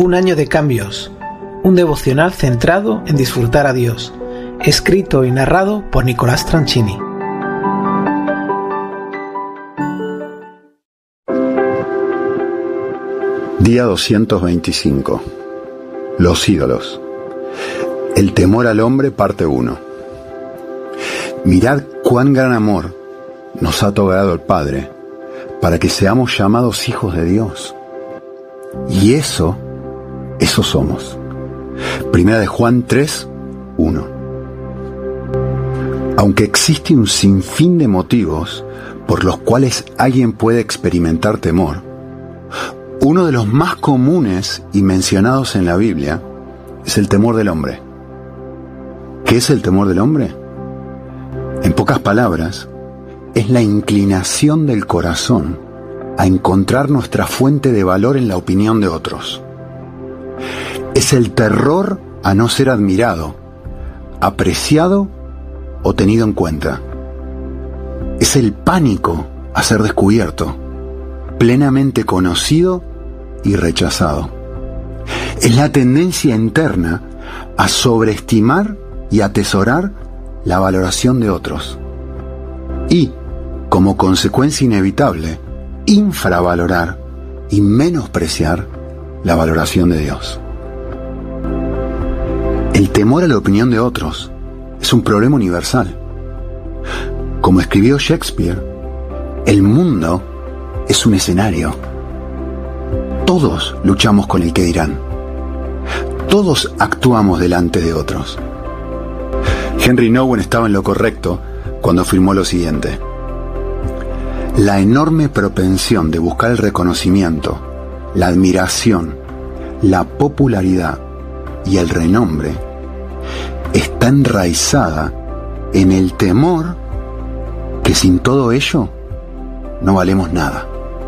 Un año de cambios, un devocional centrado en disfrutar a Dios, escrito y narrado por Nicolás Tranchini. Día 225. Los ídolos. El temor al hombre, parte 1. Mirad cuán gran amor nos ha otorgado el Padre para que seamos llamados hijos de Dios. Y eso somos. Primera de Juan 3, 1. Aunque existe un sinfín de motivos por los cuales alguien puede experimentar temor, uno de los más comunes y mencionados en la Biblia es el temor del hombre. ¿Qué es el temor del hombre? En pocas palabras, es la inclinación del corazón a encontrar nuestra fuente de valor en la opinión de otros. Es el terror a no ser admirado, apreciado o tenido en cuenta. Es el pánico a ser descubierto, plenamente conocido y rechazado. Es la tendencia interna a sobreestimar y atesorar la valoración de otros. Y, como consecuencia inevitable, infravalorar y menospreciar la valoración de Dios. El temor a la opinión de otros es un problema universal. Como escribió Shakespeare, el mundo es un escenario. Todos luchamos con el que dirán. Todos actuamos delante de otros. Henry Nouwen estaba en lo correcto cuando afirmó lo siguiente: la enorme propensión de buscar el reconocimiento, la admiración, la popularidad y el renombre está enraizada en el temor que sin todo ello no valemos nada.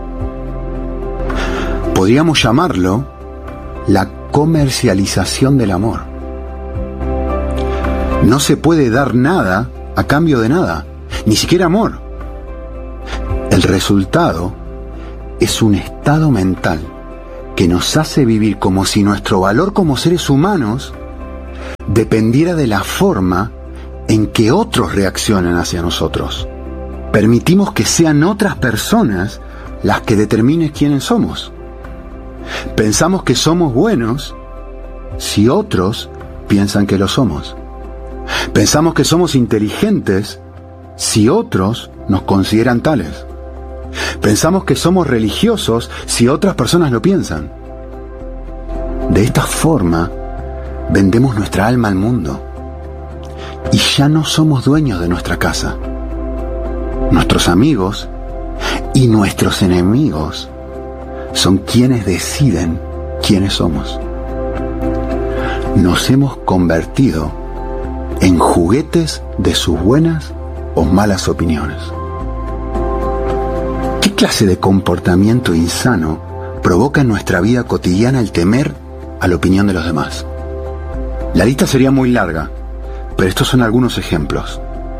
Podríamos llamarlo la comercialización del amor. No se puede dar nada a cambio de nada, ni siquiera amor. El resultado es un estado mental que nos hace vivir como si nuestro valor como seres humanos dependiera de la forma en que otros reaccionan hacia nosotros. Permitimos que sean otras personas las que determinen quiénes somos. Pensamos que somos buenos si otros piensan que lo somos. Pensamos que somos inteligentes si otros nos consideran tales. Pensamos que somos religiosos si otras personas lo piensan. De esta forma, vendemos nuestra alma al mundo y ya no somos dueños de nuestra casa. Nuestros amigos y nuestros enemigos son quienes deciden quiénes somos. Nos hemos convertido en juguetes de sus buenas o malas opiniones. ¿Qué clase de comportamiento insano provoca en nuestra vida cotidiana el temer a la opinión de los demás? La lista sería muy larga, pero estos son algunos ejemplos.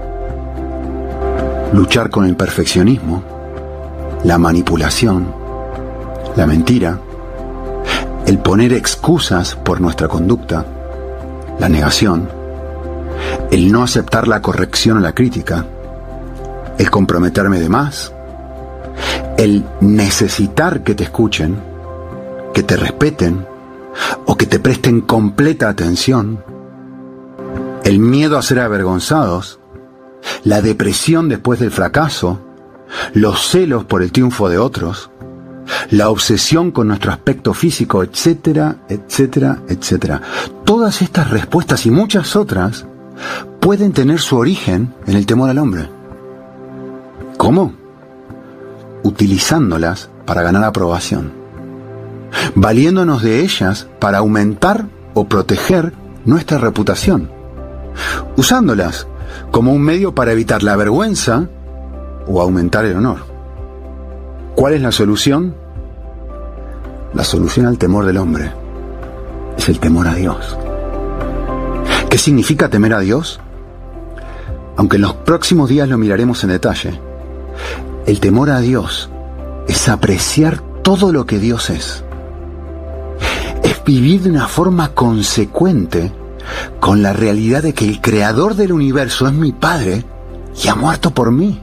Luchar con el perfeccionismo, la manipulación, la mentira, el poner excusas por nuestra conducta, la negación, el no aceptar la corrección o la crítica, el comprometerme de más, el necesitar que te escuchen, que te respeten o que te presten completa atención, el miedo a ser avergonzados, la depresión después del fracaso, los celos por el triunfo de otros, la obsesión con nuestro aspecto físico, etcétera, etcétera, etcétera. Todas estas respuestas y muchas otras pueden tener su origen en el temor al hombre. ¿Cómo? Utilizándolas para ganar aprobación, valiéndonos de ellas para aumentar o proteger nuestra reputación, usándolas como un medio para evitar la vergüenza o aumentar el honor. ¿Cuál es la solución? La solución al temor del hombre es el temor a Dios. ¿Qué significa temer a Dios? Aunque en los próximos días lo miraremos en detalle, el temor a Dios es apreciar todo lo que Dios es vivir de una forma consecuente con la realidad de que el creador del universo es mi Padre y ha muerto por mí.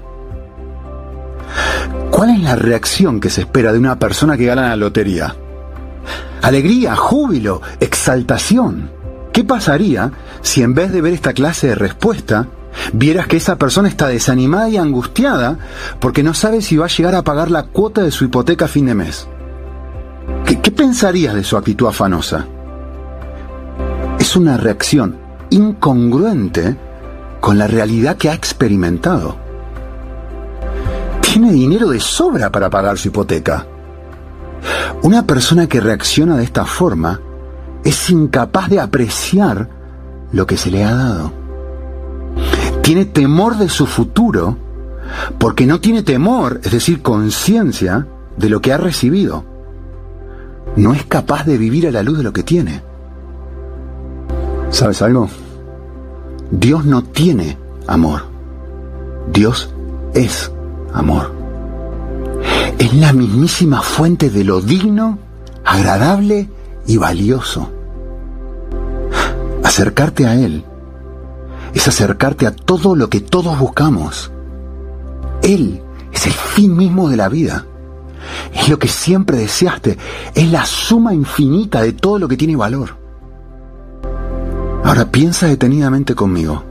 ¿Cuál es la reacción que se espera de una persona que gana la lotería? Alegría, júbilo, exaltación. ¿Qué pasaría si en vez de ver esta clase de respuesta, vieras que esa persona está desanimada y angustiada porque no sabe si va a llegar a pagar la cuota de su hipoteca a fin de mes? ¿Qué pensarías de su actitud afanosa? Es una reacción incongruente con la realidad que ha experimentado. Tiene dinero de sobra para pagar su hipoteca. Una persona que reacciona de esta forma es incapaz de apreciar lo que se le ha dado. Tiene temor de su futuro porque no tiene temor, es decir, conciencia de lo que ha recibido. No es capaz de vivir a la luz de lo que tiene. ¿Sabes algo? Dios no tiene amor. Dios es amor. Es la mismísima fuente de lo digno, agradable y valioso. Acercarte a Él es acercarte a todo lo que todos buscamos. Él es el fin mismo de la vida. Es lo que siempre deseaste. Es la suma infinita de todo lo que tiene valor. Ahora piensa detenidamente conmigo.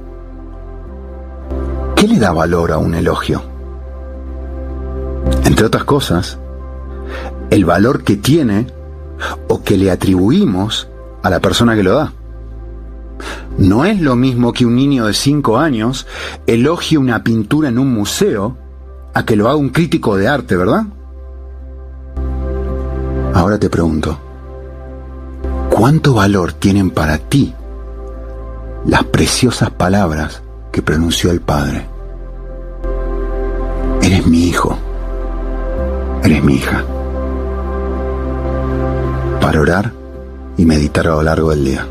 ¿Qué le da valor a un elogio? Entre otras cosas, el valor que tiene o que le atribuimos a la persona que lo da. No es lo mismo que un niño de 5 años elogie una pintura en un museo a que lo haga un crítico de arte, ¿verdad? Ahora te pregunto, ¿cuánto valor tienen para ti las preciosas palabras que pronunció el Padre? Eres mi hijo, eres mi hija. Para orar y meditar a lo largo del día.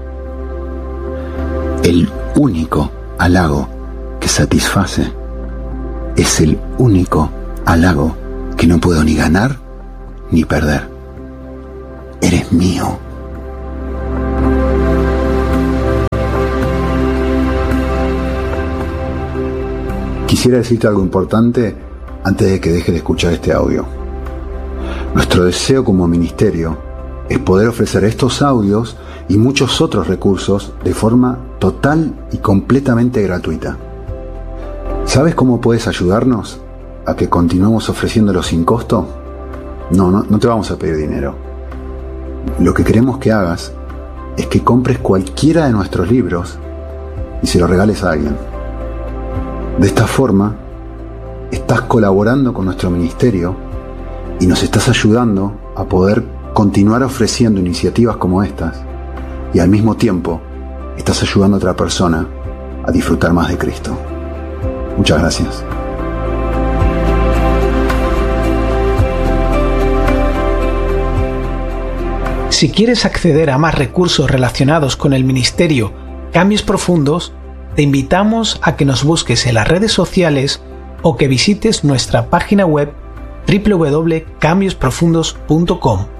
El único halago que satisface es el único halago que no puedo ni ganar ni perder. Eres mío. Quisiera decirte algo importante antes de que dejes de escuchar este audio. Nuestro deseo como ministerio es poder ofrecer estos audios y muchos otros recursos de forma total y completamente gratuita. ¿Sabes cómo puedes ayudarnos a que continuemos ofreciéndolo sin costo? No te vamos a pedir dinero. Lo que queremos que hagas es que compres cualquiera de nuestros libros y se lo regales a alguien. De esta forma, estás colaborando con nuestro ministerio y nos estás ayudando a poder continuar ofreciendo iniciativas como estas y al mismo tiempo estás ayudando a otra persona a disfrutar más de Cristo. Muchas gracias. Si quieres acceder a más recursos relacionados con el ministerio Cambios Profundos, te invitamos a que nos busques en las redes sociales o que visites nuestra página web www.cambiosprofundos.com.